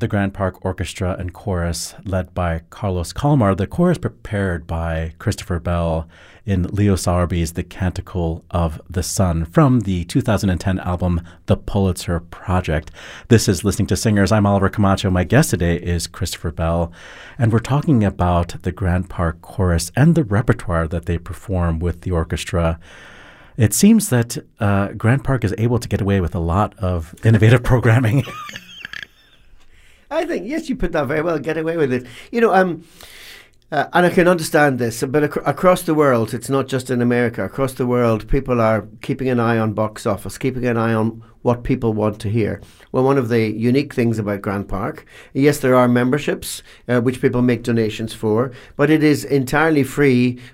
the Grand Park Orchestra and Chorus, led by Carlos Kalmar. The chorus prepared by Christopher Bell in Leo Sowerby's The Canticle of the Sun from the 2010 album The Pulitzer Project. This is Listening to Singers. I'm Oliver Camacho. My guest today is Christopher Bell, and we're talking about the Grand Park Chorus and the repertoire that they perform with the orchestra. It seems that Grand Park is able to get away with a lot of innovative programming. I think, yes, you put that very well, get away with it. And I can understand this, but across the world, it's not just in America. Across the world, people are keeping an eye on box office, keeping an eye on what people want to hear. Well, one of the unique things about Grand Park, yes, there are memberships, which people make donations for, but it is entirely free